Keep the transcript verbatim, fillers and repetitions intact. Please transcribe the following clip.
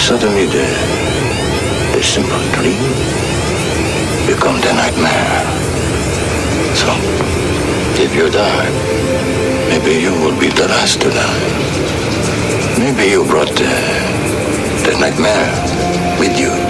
suddenly the, the simple dream becomes a nightmare. So, if you die, maybe you will be the last to die. Maybe you brought the, the nightmare with you.